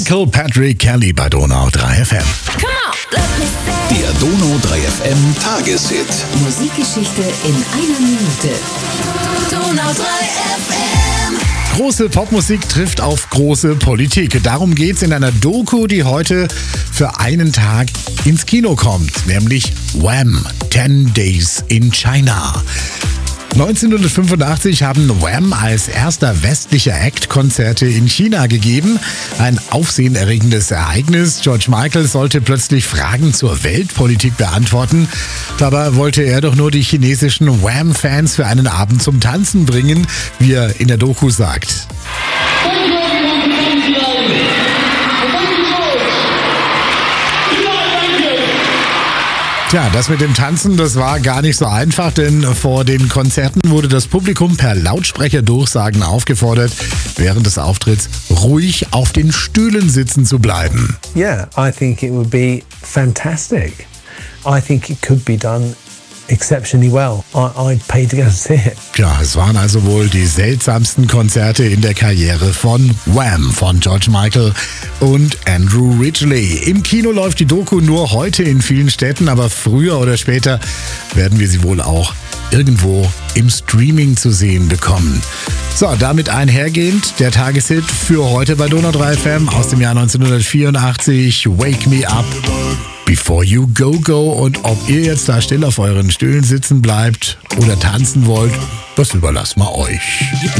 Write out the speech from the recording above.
Michael Patrick Kelly bei Donau 3 FM. Come on, let me say. Der Donau 3 FM Tageshit. Musikgeschichte in einer Minute. Donau 3 FM. Große Popmusik trifft auf große Politik. Darum geht's in einer Doku, die heute für einen Tag ins Kino kommt, nämlich Wham! 10 Days in China. 1985 haben Wham! Als erster westlicher Act Konzerte in China gegeben. Ein aufsehenerregendes Ereignis. George Michael sollte plötzlich Fragen zur Weltpolitik beantworten. Dabei wollte er doch nur die chinesischen Wham!-Fans für einen Abend zum Tanzen bringen, wie er in der Doku sagt. Tja, das mit dem Tanzen, das war gar nicht so einfach, denn vor den Konzerten wurde das Publikum per Lautsprecherdurchsagen aufgefordert, während des Auftritts ruhig auf den Stühlen sitzen zu bleiben. Yeah, I think it would be fantastic. I think it could be done exceptionally well. I'd pay to go and see it. Ja, es waren also wohl die seltsamsten Konzerte in der Karriere von Wham! Von George Michael und Andrew Ridgeley. Im Kino läuft die Doku nur heute in vielen Städten, aber früher oder später werden wir sie wohl auch irgendwo im Streaming zu sehen bekommen. So, damit einhergehend der Tageshit für heute bei Donau 3 FM aus dem Jahr 1984, Wake Me Up Before You Go Go. Und ob ihr jetzt da still auf euren Stühlen sitzen bleibt oder tanzen wollt, das überlassen wir euch.